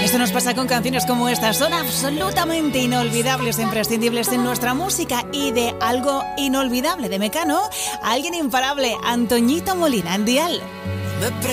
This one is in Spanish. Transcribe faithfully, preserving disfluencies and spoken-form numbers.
Esto nos pasa con canciones como estas, son absolutamente inolvidables e imprescindibles en nuestra música. Y de algo inolvidable de Mecano, alguien imparable, Antoñito Molina en Dial.